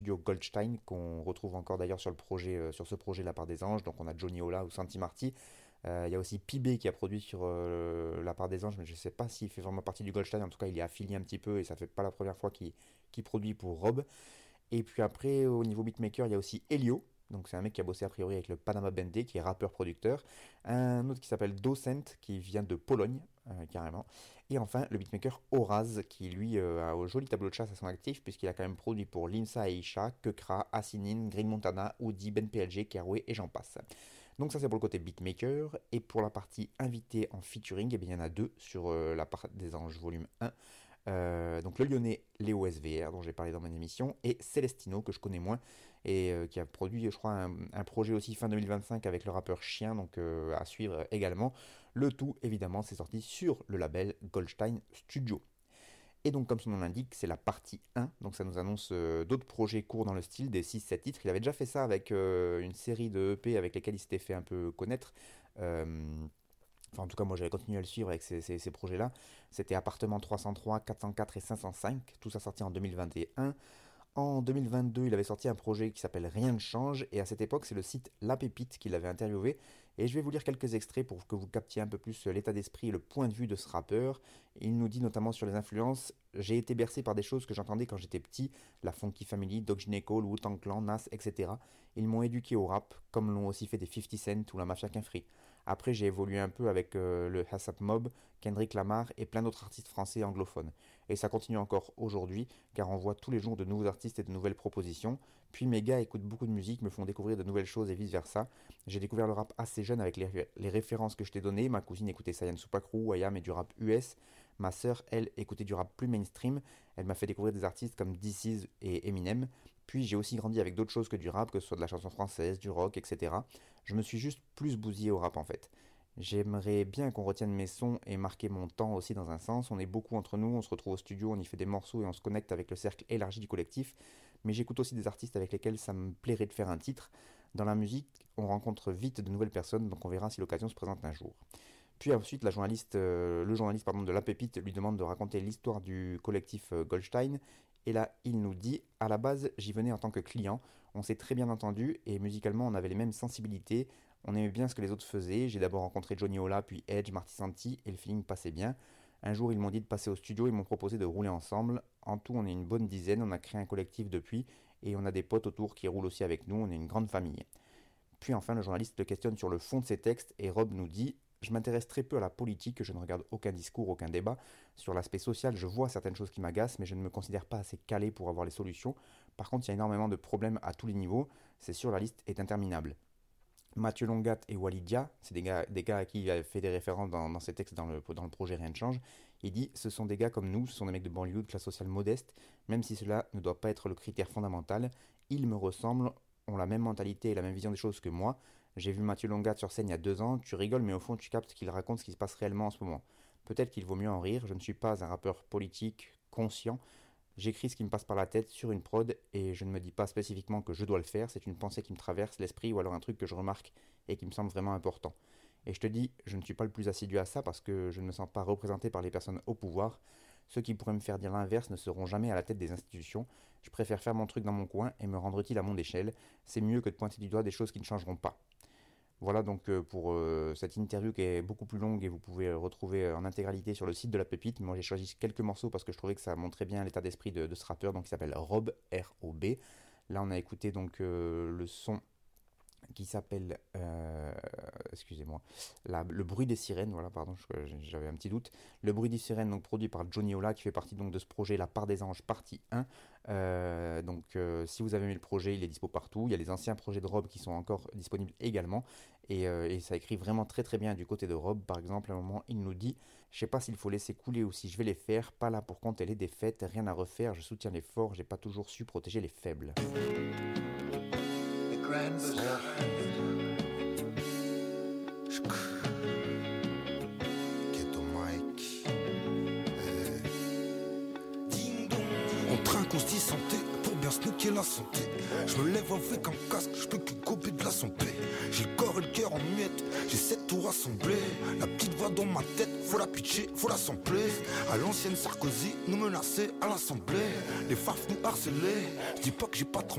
studio Goldstein, qu'on retrouve encore d'ailleurs sur le projet, sur ce projet La Part des Anges. Donc on a Johnny Ola ou Santi Marti. Il y a aussi Pibé qui a produit sur La Part des Anges, mais je ne sais pas s'il fait vraiment partie du Goldstein. En tout cas, il est affilié un petit peu et ça fait pas la première fois qu'il produit pour Rob. Et puis après, au niveau beatmaker, il y a aussi Elio. Donc c'est un mec qui a bossé a priori avec le Panama Bandé, qui est rappeur-producteur. Un autre qui s'appelle Docent, qui vient de Pologne, carrément. Et enfin, le beatmaker Oraz, qui lui a un joli tableau de chasse à son actif, puisqu'il a quand même produit pour Limsa Aisha, Kekra, Asinin, Green Montana, Oudi, Ben PLG, Keroué et j'en passe. Donc ça c'est pour le côté beatmaker. Et pour la partie invité en featuring, eh bien, il y en a deux sur La Part des Anges volume 1. Donc le Lyonnais Léo SVR dont j'ai parlé dans mon émission et Celestino que je connais moins et qui a produit je crois un projet aussi fin 2025 avec le rappeur Chien, donc à suivre également. Le tout évidemment c'est sorti sur le label Goldstein Studio. Et donc comme son nom l'indique c'est la partie 1, donc ça nous annonce d'autres projets courts dans le style des 6-7 titres. Il avait déjà fait ça avec une série de EP avec lesquels il s'était fait un peu connaître. Enfin, en tout cas, moi, j'avais continué à le suivre avec ces projets-là. C'était Appartement 303, 404 et 505. Tout ça sorti en 2021. En 2022, il avait sorti un projet qui s'appelle Rien ne change. Et à cette époque, c'est le site La Pépite qui l'avait interviewé. Et je vais vous lire quelques extraits pour que vous captiez un peu plus l'état d'esprit et le point de vue de ce rappeur. Il nous dit notamment sur les influences: j'ai été bercé par des choses que j'entendais quand j'étais petit, la Funky Family, Doc Gynéco, le Wu-Tang Clan, Nas, etc. Ils m'ont éduqué au rap, comme l'ont aussi fait des 50 Cent ou la Mafia Kinfree. Après, j'ai évolué un peu avec le Hassap Mob, Kendrick Lamar et plein d'autres artistes français anglophones. Et ça continue encore aujourd'hui, car on voit tous les jours de nouveaux artistes et de nouvelles propositions. Puis mes gars écoutent beaucoup de musique, me font découvrir de nouvelles choses et vice versa. J'ai découvert le rap assez jeune avec les références que je t'ai données. Ma cousine écoutait Sayan Supakru, Ayam et du rap US. Ma sœur, elle, écoutait du rap plus mainstream. Elle m'a fait découvrir des artistes comme DC's et Eminem. Puis j'ai aussi grandi avec d'autres choses que du rap, que ce soit de la chanson française, du rock, etc. Je me suis juste plus bousillé au rap en fait. J'aimerais bien qu'on retienne mes sons et marquer mon temps aussi dans un sens. On est beaucoup entre nous, on se retrouve au studio, on y fait des morceaux et on se connecte avec le cercle élargi du collectif. Mais j'écoute aussi des artistes avec lesquels ça me plairait de faire un titre. Dans la musique, on rencontre vite de nouvelles personnes, donc on verra si l'occasion se présente un jour. Puis ensuite, le journaliste de La Pépite lui demande de raconter l'histoire du collectif Goldstein. Et là, il nous dit: à la base, j'y venais en tant que client. On s'est très bien entendu et musicalement, on avait les mêmes sensibilités. On aimait bien ce que les autres faisaient. J'ai d'abord rencontré Johnny Ola, puis Edge, Marty Santi, et le feeling passait bien. Un jour, ils m'ont dit de passer au studio et m'ont proposé de rouler ensemble. En tout, on est une bonne dizaine. On a créé un collectif depuis et on a des potes autour qui roulent aussi avec nous. On est une grande famille. Puis enfin, le journaliste le questionne sur le fond de ses textes et Rob nous dit: je m'intéresse très peu à la politique, je ne regarde aucun discours, aucun débat. Sur l'aspect social, je vois certaines choses qui m'agacent, mais je ne me considère pas assez calé pour avoir les solutions. Par contre, il y a énormément de problèmes à tous les niveaux. C'est sûr, la liste est interminable. Mathieu Longat et Walidia, c'est des gars à qui il a fait des références dans ses textes dans le projet Rien ne change. Il dit: ce sont des gars comme nous, ce sont des mecs de banlieue, de classe sociale modeste, même si cela ne doit pas être le critère fondamental. Ils me ressemblent, ont la même mentalité et la même vision des choses que moi. J'ai vu Mathieu Longat sur scène il y a 2 ans, tu rigoles mais au fond tu captes qu'il raconte ce qui se passe réellement en ce moment. Peut-être qu'il vaut mieux en rire, je ne suis pas un rappeur politique conscient. J'écris ce qui me passe par la tête sur une prod et je ne me dis pas spécifiquement que je dois le faire, c'est une pensée qui me traverse l'esprit ou alors un truc que je remarque et qui me semble vraiment important. Et je te dis, je ne suis pas le plus assidu à ça parce que je ne me sens pas représenté par les personnes au pouvoir. Ceux qui pourraient me faire dire l'inverse ne seront jamais à la tête des institutions. Je préfère faire mon truc dans mon coin et me rendre utile à mon échelle. C'est mieux que de pointer du doigt des choses qui ne changeront pas. Voilà donc pour cette interview qui est beaucoup plus longue et vous pouvez retrouver en intégralité sur le site de La Pépite. Moi j'ai choisi quelques morceaux parce que je trouvais que ça montrait bien l'état d'esprit de ce rappeur, donc il s'appelle Rob, R-O-B. Là on a écouté donc le son qui s'appelle, excusez-moi, le bruit des sirènes, voilà, pardon, j'avais un petit doute. Le bruit des sirènes, donc produit par Johnny Ola, qui fait partie donc de ce projet La Part des Anges, partie 1. Si vous avez aimé le projet, il est dispo partout. Il y a les anciens projets de Rob qui sont encore disponibles également. Et ça écrit vraiment très très bien du côté de Rob. Par exemple, à un moment, il nous dit: je sais pas s'il faut laisser couler ou si je vais les faire. Pas là pour compter les défaites, rien à refaire. Je soutiens les forts, j'ai pas toujours su protéger les faibles. On trinque, on se dit santé pour bien viens snooker la santé. Je me lève avec un casque, je peux que gober de la santé. J'ai le corps et le cœur en miettes, j'essaie de tout rassembler. La petite voix dans ma tête, faut la pitcher, faut la sampler. À l'ancienne Sarkozy, nous menacer à l'Assemblée. Les farfs nous harcelaient, je dis pas que j'ai pas trop